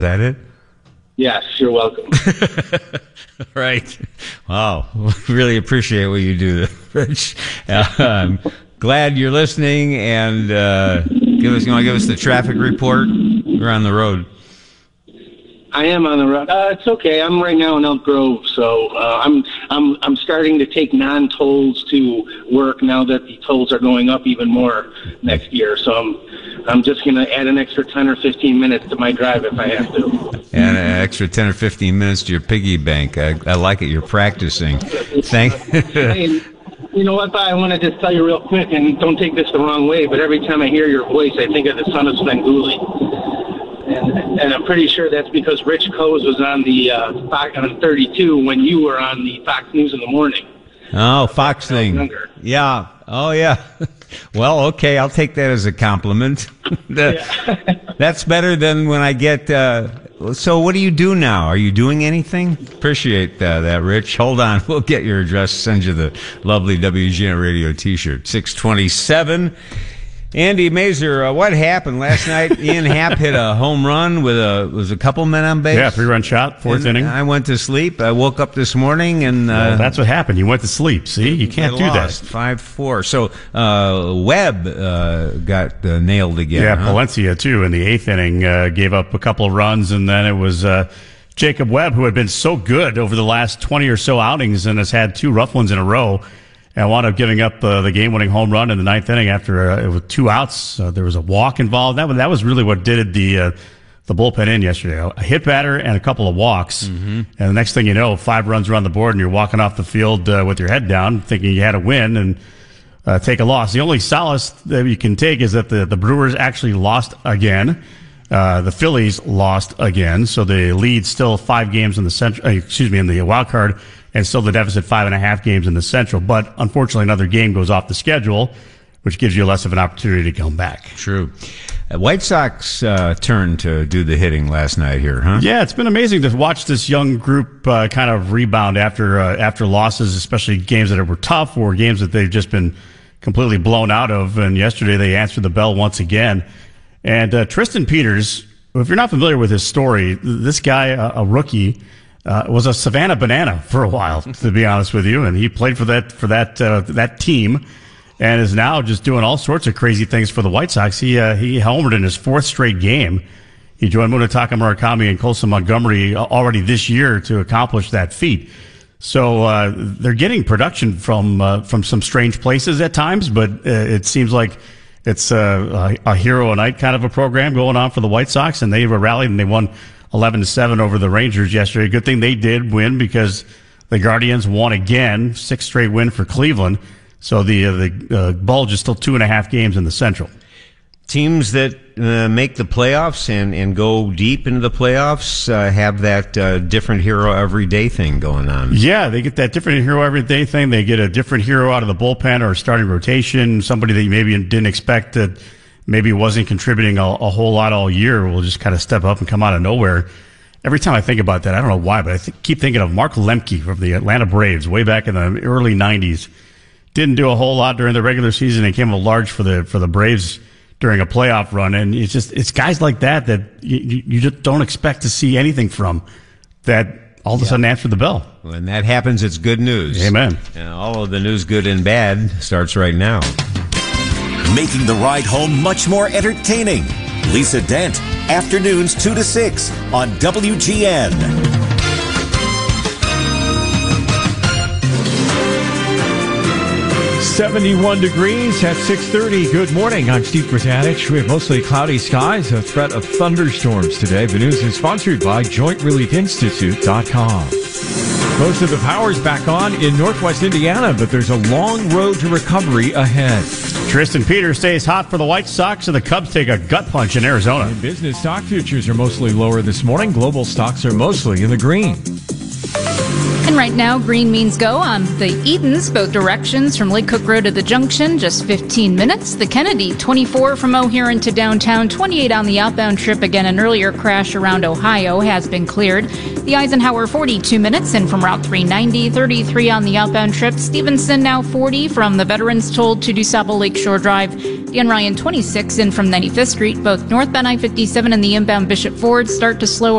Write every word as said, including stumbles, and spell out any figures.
that it? Yes, you're welcome. Right. Wow. Really appreciate what you do, Rich. Uh, I'm glad you're listening, and uh, give us. You want to give us the traffic report? We're on the road. I am on the road. Uh, it's okay. I'm right now in Elk Grove, so uh, I'm I'm I'm starting to take non-tolls to work now that the tolls are going up even more next year. So I'm I'm just going to add an extra ten or fifteen minutes to my drive if I have to. And an extra ten or fifteen minutes to your piggy bank. I, I like it. You're practicing. Thank. Hey, you know what? I want to just tell you real quick, and don't take this the wrong way, but every time I hear your voice, I think of the son of Svengoolie. And, and I'm pretty sure that's because Rich Coase was on the uh, Fox on thirty-two when you were on the Fox News in the morning. Oh, Fox thing. Yeah. Oh, yeah. Well, okay. I'll take that as a compliment. that, that's better than when I get. Uh, so, what do you do now? Are you doing anything? Appreciate uh, that, Rich. Hold on. We'll get your address. Send you the lovely W G N Radio T-shirt. six twenty-seven. Andy Mazer, uh, what happened last night? Ian Happ hit a home run with a was a couple men on base. Yeah, three run shot, fourth and inning. I went to sleep. I woke up this morning and uh, well, that's what happened. You went to sleep. See, you can't do lost, that. Five four. So uh, Webb uh, got uh, nailed again. Yeah, huh? Palencia too in the eighth inning uh, gave up a couple of runs, and then it was uh, Jacob Webb, who had been so good over the last twenty or so outings and has had two rough ones in a row. And wound up giving up uh, the game-winning home run in the ninth inning after uh, it was two outs. Uh, there was a walk involved. That was, that was really what did the uh, the bullpen in yesterday. A hit batter and a couple of walks. Mm-hmm. And the next thing you know, five runs are on the board, and you're walking off the field uh, with your head down, thinking you had a win and uh, take a loss. The only solace that you can take is that the, the Brewers actually lost again. Uh, the Phillies lost again, so the lead still five games in the central. Uh, excuse me, in the wild card. And still the deficit five and a half games in the Central. But unfortunately, another game goes off the schedule, which gives you less of an opportunity to come back. True. Uh, White Sox uh, turn to do the hitting last night here, huh? Yeah, it's been amazing to watch this young group uh, kind of rebound after uh, after losses, especially games that were tough or games that they've just been completely blown out of. And yesterday they answered the bell once again. And uh, Tristan Peters, if you're not familiar with his story, this guy, a, a rookie, Uh, was a Savannah Banana for a while, to be honest with you, and he played for that for that uh, that team, and is now just doing all sorts of crazy things for the White Sox. He uh, he homered in his fourth straight game. He joined Munetaka Murakami and Colson Montgomery already this year to accomplish that feat. So uh, they're getting production from uh, from some strange places at times, but uh, it seems like it's uh, a, a hero night kind of a program going on for the White Sox, and they were rallied and they won eleven to seven over the Rangers yesterday. Good thing they did win because the Guardians won again, sixth straight win for Cleveland. So the uh, the uh, bulge is still two and a half games in the Central. Teams that uh, make the playoffs and, and go deep into the playoffs uh, have that uh, different hero every day thing going on. Yeah, they get that different hero every day thing. They get a different hero out of the bullpen or starting rotation, somebody that you maybe didn't expect that maybe wasn't contributing a, a whole lot all year will just kind of step up and come out of nowhere. Every time I think about that, I don't know why, but I th- keep thinking of Mark Lemke from the Atlanta Braves way back in the early nineties. Didn't do a whole lot during the regular season and came a large for the for the Braves during a playoff run. And it's just it's guys like that that you, you just don't expect to see anything from that all of a sudden answer the bell. When that happens, it's good news. Amen. And all of the news, good and bad, starts right now. Making the ride home much more entertaining. Lisa Dent, afternoons two to six on W G N. seventy-one degrees at six thirty. Good morning. I'm Steve Bratanich. We have mostly cloudy skies, a threat of thunderstorms today. The news is sponsored by joint relief institute dot com. Most of the power's back on in northwest Indiana, but there's a long road to recovery ahead. Tristan Peters stays hot for the White Sox, and the Cubs take a gut punch in Arizona. And business stock futures are mostly lower this morning. Global stocks are mostly in the green. And right now, green means go on the Edens, both directions from Lake Cook Road to the Junction, just fifteen minutes. The Kennedy, twenty-four from O'Hare to downtown, twenty-eight on the outbound trip. Again, an earlier crash around Ohio has been cleared. The Eisenhower, forty-two minutes in from Route three ninety, thirty-three on the outbound trip. Stevenson now forty from the Veterans Toll to DuSable Lakeshore Drive. Dan Ryan, twenty-six in from ninety-fifth Street. Both northbound I fifty-seven and the inbound Bishop Ford start to slow